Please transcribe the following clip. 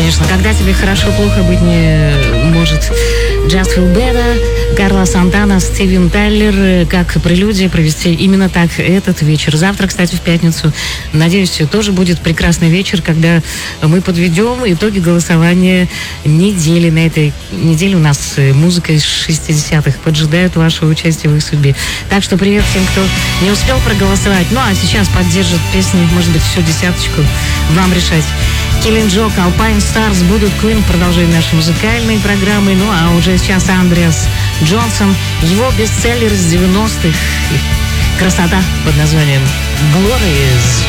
конечно. Когда тебе хорошо, плохо быть не может. Just Feel Better, Карла Сантана, Стивен Тайлер. Как прелюдия провести именно так этот вечер. Завтра, кстати, в пятницу, надеюсь, тоже будет прекрасный вечер, когда мы подведем итоги голосования недели. На этой неделе у нас музыка из 60-х поджидает ваше участие в их судьбе. Так что привет всем, кто не успел проголосовать. Ну, а сейчас поддержит песни, может быть, всю десяточку. Вам решать. Killing Joke, Alpine Stars, будут Queen в продолжении нашей музыкальной программы. Ну, а уже сейчас Андреас Джонсон, его бестселлер из 90-х. Красота под названием Glorious.